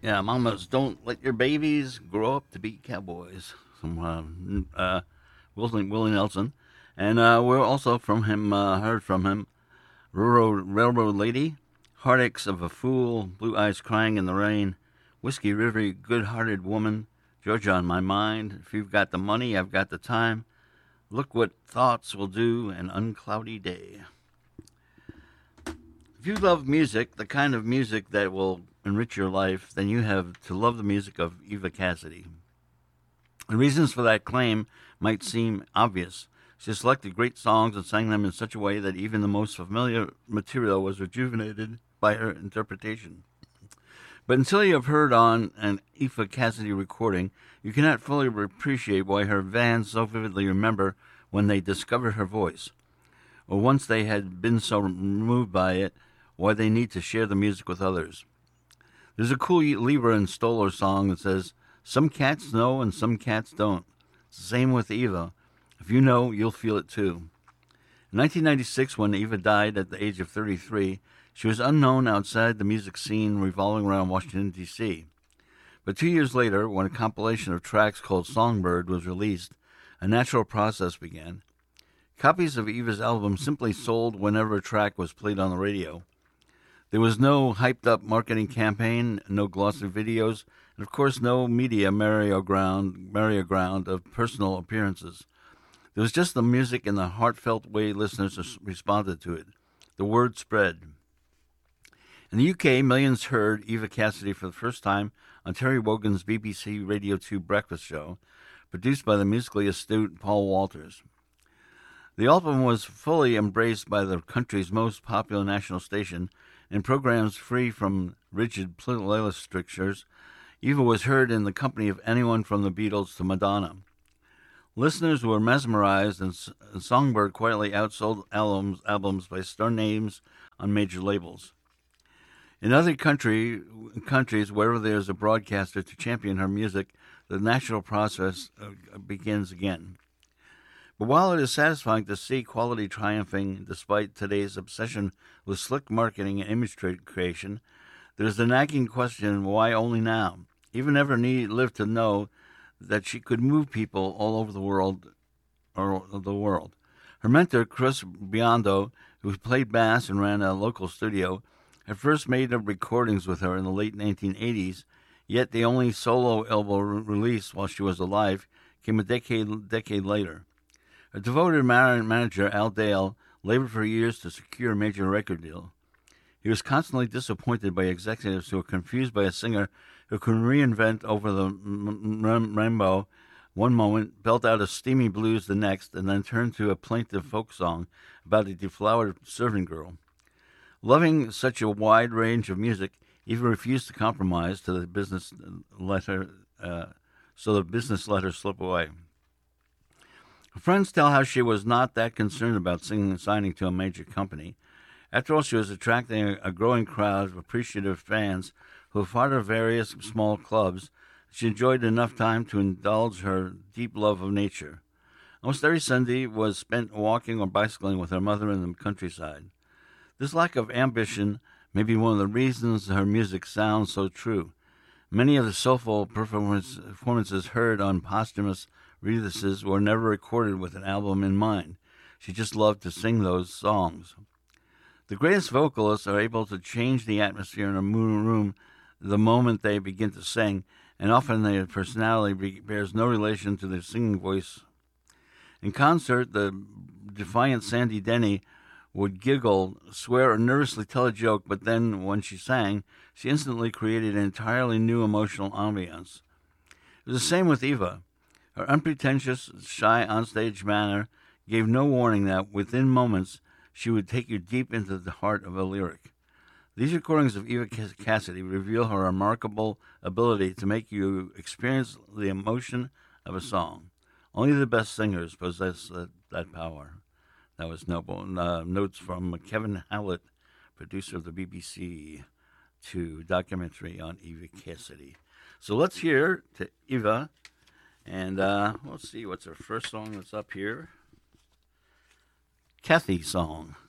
Yeah, mamas, don't let your babies grow up to be cowboys. From Willie Nelson. And we're also from him, heard from him, Railroad Lady, Heartaches of a Fool, Blue Eyes Crying in the Rain, Whiskey River, Good Hearted Woman, Georgia on My Mind, If You've Got the Money, I've Got the Time, Look What Thoughts Will Do, An Uncloudy Day. If you love music, the kind of music that will enrich your life, then you have to love the music of Eva Cassidy. The reasons for that claim might seem obvious. She selected great songs and sang them in such a way that even the most familiar material was rejuvenated by her interpretation. But until you have heard on an Eva Cassidy recording, you cannot fully appreciate why her fans so vividly remember when they discovered her voice, or once they had been so moved by it, why they need to share the music with others. There's a cool Leiber and Stoller song that says, "Some cats know and some cats don't." It's the same with Eva. If you know, you'll feel it too. In 1996, when Eva died at the age of 33, she was unknown outside the music scene revolving around Washington, D.C. But 2 years later, when a compilation of tracks called Songbird was released, a natural process began. Copies of Eva's album simply sold whenever a track was played on the radio. There was no hyped-up marketing campaign, no glossy videos, and of course no media merry-go-round of personal appearances. There was just the music and the heartfelt way listeners responded to it. The word spread. In the UK, millions heard Eva Cassidy for the first time on Terry Wogan's BBC Radio 2 breakfast show, produced by the musically astute Paul Walters. The album was fully embraced by the country's most popular national station, and programs free from rigid playlist strictures. Eva was heard in the company of anyone from the Beatles to Madonna. Listeners were mesmerized, and Songbird quietly outsold albums by star names on major labels. In other countries, wherever there is a broadcaster to champion her music, the natural process begins again. But while it is satisfying to see quality triumphing despite today's obsession with slick marketing and image creation, there is the nagging question, why only now? Eva never lived to know that she could move people all over the world. Her mentor, Chris Biondo, who played bass and ran a local studio, had first made up recordings with her in the late 1980s, yet the only solo album release while she was alive came a decade later. A devoted manager, Al Dale, labored for years to secure a major record deal. He was constantly disappointed by executives who were confused by a singer who could reinvent over the rainbow one moment, belt out a steamy blues the next, and then turn to a plaintive folk song about a deflowered servant girl. Loving such a wide range of music, Eva refused to compromise so the business let her slip away. Her friends tell how she was not that concerned about signing to a major company. After all, she was attracting a growing crowd of appreciative fans who were part of various small clubs. She enjoyed enough time to indulge her deep love of nature. Almost every Sunday was spent walking or bicycling with her mother in the countryside. This lack of ambition may be one of the reasons her music sounds so true. Many of the soulful performances heard on posthumous releases were never recorded with an album in mind. She just loved to sing those songs. The greatest vocalists are able to change the atmosphere in a room the moment they begin to sing, and often their personality bears no relation to their singing voice. In concert, the defiant Sandy Denny would giggle, swear, or nervously tell a joke, but then, when she sang, she instantly created an entirely new emotional ambiance. It was the same with Eva. Her unpretentious, shy onstage manner gave no warning that, within moments, she would take you deep into the heart of a lyric. These recordings of Eva Cassidy reveal her remarkable ability to make you experience the emotion of a song. Only the best singers possess that power. That was notes from Kevin Howlett, producer of the BBC 2 documentary on Eva Cassidy. So let's hear to Eva, and let's see what's her first song that's up here. Kathy Song.